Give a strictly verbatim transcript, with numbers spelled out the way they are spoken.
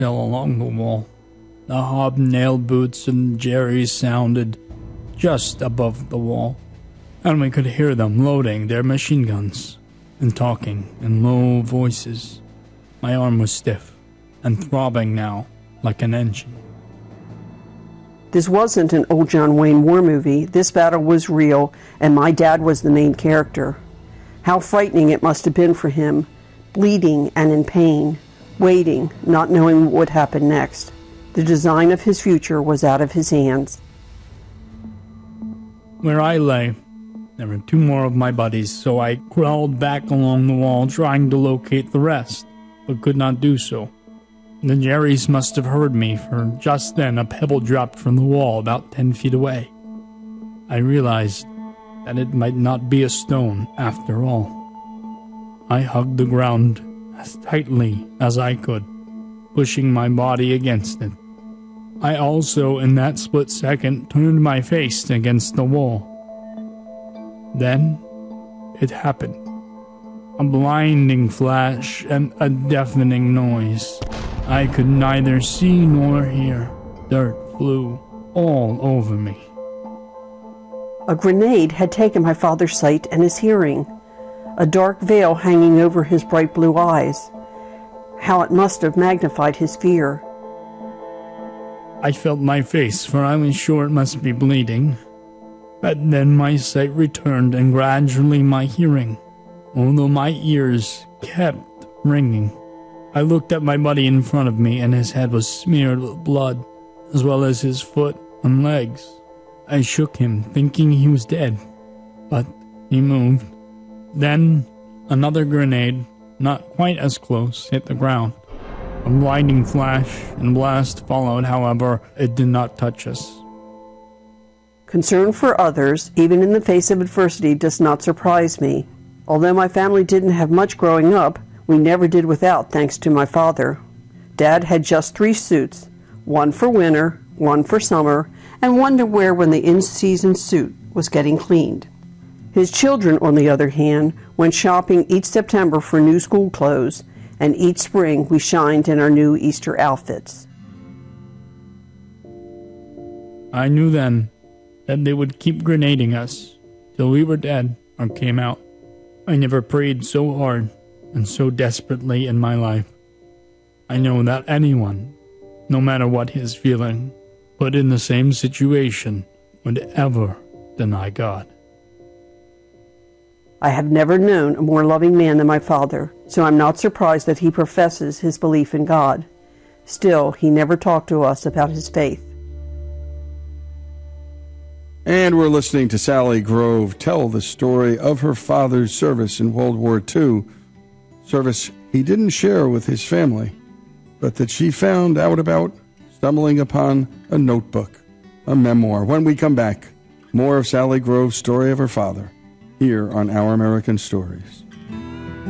fell along the wall. The hobnail boots and Jerry's sounded just above the wall, and we could hear them loading their machine guns and talking in low voices. My arm was stiff and throbbing now like an engine. This wasn't an old John Wayne war movie. This battle was real, and my dad was the main character. How frightening it must have been for him, bleeding and in pain, waiting, not knowing what would happen next. The design of his future was out of his hands. Where I lay, there were two more of my buddies, so I crawled back along the wall trying to locate the rest, but could not do so. The Jerrys must have heard me, for just then a pebble dropped from the wall about ten feet away. I realized that it might not be a stone after all. I hugged the ground as tightly as I could, pushing my body against it. I also, in that split second, turned my face against the wall. Then, it happened. A blinding flash and a deafening noise. I could neither see nor hear. Dirt flew all over me. A grenade had taken my father's sight and his hearing, a dark veil hanging over his bright blue eyes. How it must have magnified his fear. I felt my face, for I was sure it must be bleeding. But then my sight returned, and gradually my hearing, although my ears kept ringing. I looked at my buddy in front of me, and his head was smeared with blood, as well as his foot and legs. I shook him, thinking he was dead, but he moved. Then another grenade, not quite as close, hit the ground. A blinding flash and blast followed, however, it did not touch us. Concern for others, even in the face of adversity, does not surprise me. Although my family didn't have much growing up, we never did without, thanks to my father. Dad had just three suits, one for winter, one for summer, and one to wear when the in-season suit was getting cleaned. His children, on the other hand, went shopping each September for new school clothes, and each spring we shined in our new Easter outfits. I knew then that they would keep grenading us till we were dead or came out. I never prayed so hard and so desperately in my life. I know that anyone, no matter what his feeling, put in the same situation, would ever deny God. I have never known a more loving man than my father, so I'm not surprised that he professes his belief in God. Still, he never talked to us about his faith. And we're listening to Sally Grove tell the story of her father's service in World War Two, service he didn't share with his family, but that she found out about stumbling upon a notebook, a memoir. When we come back, more of Sally Grove's story of her father, here on Our American Stories.